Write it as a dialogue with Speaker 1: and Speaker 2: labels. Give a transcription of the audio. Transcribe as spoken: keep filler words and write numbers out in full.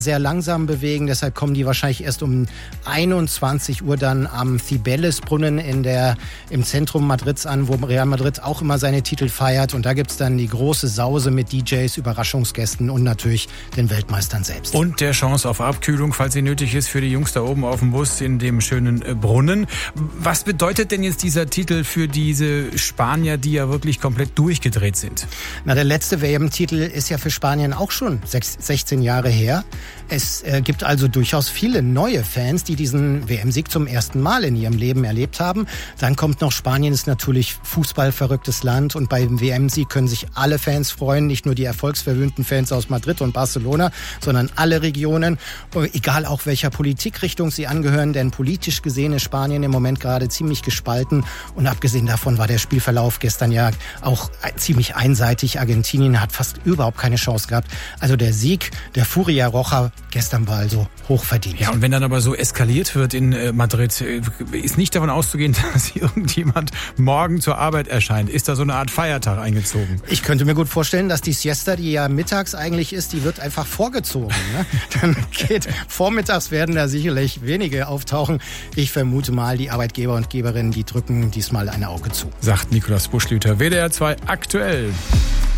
Speaker 1: sehr langsam bewegen. Deshalb kommen die wahrscheinlich erst um einundzwanzig Uhr dann am Cibeles-Brunnen in der, im Zentrum Madrids an, wo Real Madrid auch immer seine Titel feiert. Und da gibt's dann die große Sause mit D Js, Überraschungsgästen und natürlich den Weltmeistern selbst.
Speaker 2: Und der Chance auf Abkühlung, falls sie nötig ist, für die Jungs da oben auf dem Bus in dem schönen Brunnen. Was bedeutet denn jetzt dieser Titel für diese Spanier, die ja wirklich komplett durchgedreht sind?
Speaker 1: Na, der letzte W M-Titel ist ja für Spanien auch schon sechzehn Jahre her. Es äh, gibt also durchaus viele neue Fans, die diesen W M-Sieg zum ersten Mal in ihrem Leben erlebt haben. Dann kommt noch, Spanien ist natürlich fußballverrücktes Land und beim W M-Sieg können sich alle Fans freuen, nicht nur die erfolgsverwöhnten Fans aus Madrid und Barcelona, sondern alle Regionen, egal auch welcher Politikrichtung sie angehören, denn politisch gesehen ist Spanien im Moment gerade ziemlich gespalten und abgesehen davon war der Spielverlauf gestern ja auch ziemlich einseitig. Argentinien hat fast überhaupt keine Chance gehabt. Also der Sieg der Furia Roja gestern war also hochverdient.
Speaker 2: Ja, und wenn dann aber so eskaliert wird in äh, Madrid, äh, ist nicht davon auszugehen, dass irgendjemand morgen zur Arbeit erscheint. Ist da so eine Art Feiertag eingezogen?
Speaker 1: Ich könnte mir gut vorstellen, dass die Siesta, die ja mittags eigentlich ist, die wird einfach vorgezogen. Ne? Dann geht, vormittags werden da sicherlich wenige auftauchen. Ich vermute mal, die Arbeitgeber und Geberinnen, die drücken diesmal ein Auge zu.
Speaker 2: Sagt Nikolaus Buschlüter, W D R zwei aktuell.